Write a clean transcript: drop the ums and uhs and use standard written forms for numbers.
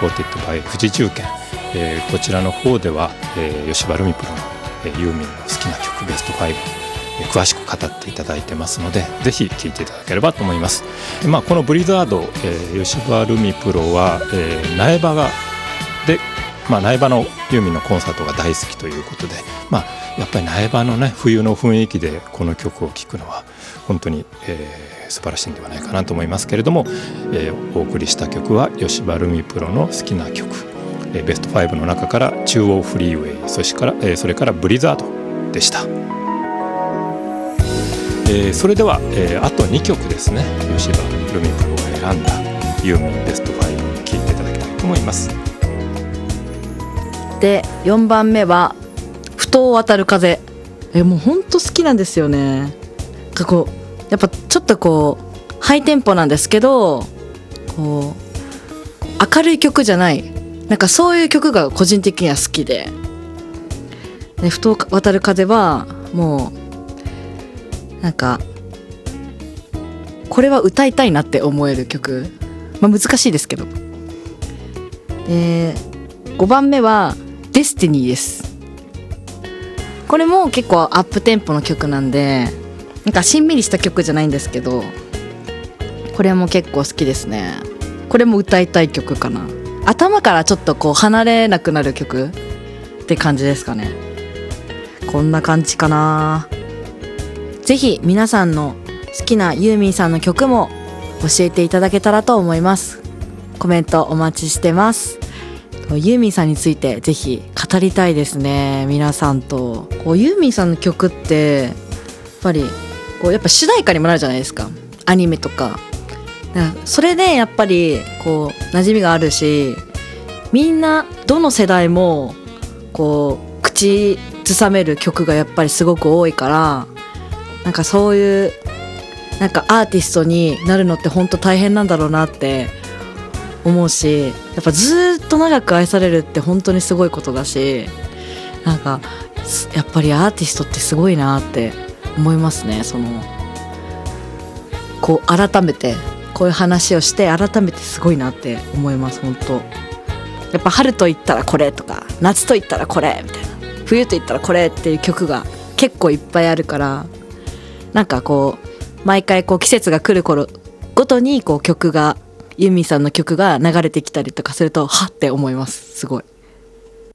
supported by 富士重建、こちらの方では、吉羽ルミプロの、ユーミンの好きな曲ベスト5、詳しく語っていただいてますので、ぜひ聴いていただければと思います。このブリザード、吉羽ルミプロは、苗場で、苗場のユーミンのコンサートが大好きということで、やっぱり苗場のね冬の雰囲気でこの曲を聴くのは本当に、素晴らしいんではないかなと思いますけれども、お送りした曲は吉羽ルミプロの好きな曲、ベスト5の中から中央フリーウェイ、それからブリザードでした。それでは、あと2曲ですね、吉羽ルミプロが選んだユーミンベスト5を聴いていただきたいと思います。 で4番目はふと渡る風。もうほんと好きなんですよね。やっぱちょっとハイテンポなんですけど、明るい曲じゃない、そういう曲が個人的には好きで、ふと渡る風はもうこれは歌いたいなって思える曲、難しいですけど。5番目はデスティニーです。これも結構アップテンポの曲なんで、しんみりした曲じゃないんですけど、これも結構好きですね。これも歌いたい曲かな。頭からちょっと離れなくなる曲って感じですかね。こんな感じかな。ぜひ皆さんの好きなユーミンさんの曲も教えていただけたらと思います。コメントお待ちしてます。ユーミンさんについてぜひ語りたいですね、皆さんと。ユーミンさんの曲ってやっぱ主題歌にもなるじゃないですか、アニメとか。それでやっぱり馴染みがあるし、みんなどの世代も口ずさめる曲がやっぱりすごく多いから、そういうアーティストになるのって本当大変なんだろうなって思うし、やっぱずっと長く愛されるって本当にすごいことだし、やっぱりアーティストってすごいなって思いますね。改めてこういう話をして改めてすごいなって思います。本当やっぱ春と言ったらこれとか、夏と言ったらこれみたいな、冬と言ったらこれっていう曲が結構いっぱいあるから、毎回季節が来る頃ごとに曲がユーミンさんの曲が流れてきたりとかするとはって思います。すごい